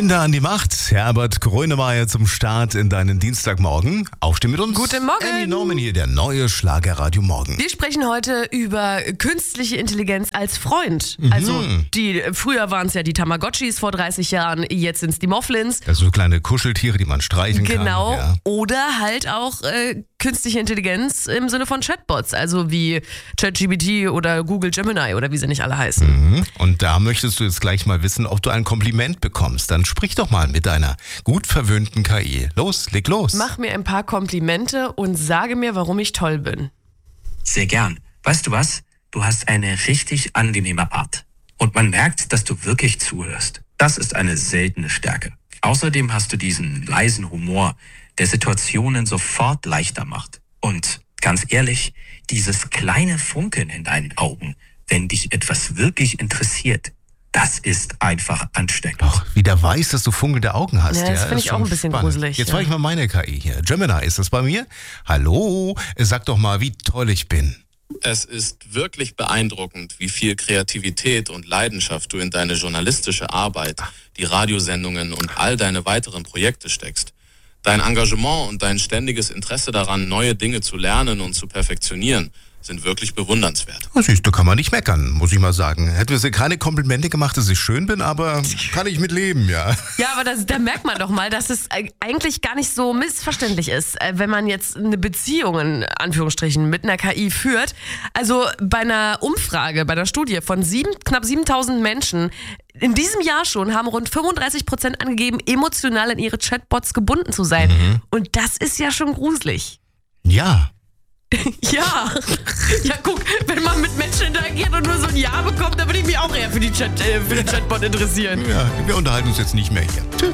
Kinder an die Macht. Herbert Grönemeyer zum Start in deinen Dienstagmorgen. Aufstehen mit uns. Guten Morgen. Andy Norman hier, der neue Schlagerradio Morgen. Wir sprechen heute über künstliche Intelligenz als Freund. Also früher waren es ja die Tamagotchis vor 30 Jahren, jetzt sind es die Mofflins. Das sind so kleine Kuscheltiere, die man streichen kann. Genau. Ja. Oder halt auch künstliche Intelligenz im Sinne von Chatbots, also wie ChatGPT oder Google Gemini oder wie sie nicht alle heißen. Und da möchtest du jetzt gleich mal wissen, ob du ein Kompliment bekommst. Dann sprich doch mal mit deiner gut verwöhnten KI. Los, leg los. Mach mir ein paar Komplimente und sage mir, warum ich toll bin. Sehr gern. Weißt du was? Du hast eine richtig angenehme Art. Und man merkt, dass du wirklich zuhörst. Das ist eine seltene Stärke. Außerdem hast du diesen leisen Humor, der Situationen sofort leichter macht. Und ganz ehrlich, dieses kleine Funkeln in deinen Augen, wenn dich etwas wirklich interessiert, das ist einfach ansteckend. Doch, wie der weiß, dass du funkelnde Augen hast. Ja, das finde ich auch ein bisschen gruselig. Jetzt frage ich mal meine KI hier. Gemini, ist das bei mir? Hallo, sag doch mal, wie toll ich bin. Es ist wirklich beeindruckend, wie viel Kreativität und Leidenschaft du in deine journalistische Arbeit, die Radiosendungen und all deine weiteren Projekte steckst. Dein Engagement und dein ständiges Interesse daran, neue Dinge zu lernen und zu perfektionieren, sind wirklich bewundernswert. Siehst du, kann man nicht meckern, muss ich mal sagen. Hätten wir keine Komplimente gemacht, dass ich schön bin, aber kann ich mit leben, ja. Ja, aber da merkt man doch mal, dass es eigentlich gar nicht so missverständlich ist, wenn man jetzt eine Beziehung in Anführungsstrichen mit einer KI führt. Also bei einer Umfrage, bei einer Studie von knapp 7.000 Menschen in diesem Jahr schon haben rund 35% angegeben, emotional in ihre Chatbots gebunden zu sein. Und das ist ja schon gruselig. Ja. Ja, guck, wenn man mit Menschen interagiert und nur so ein Ja bekommt, dann würde ich mich auch eher für den Chatbot interessieren. Ja, wir unterhalten uns jetzt nicht mehr hier. Tschüss.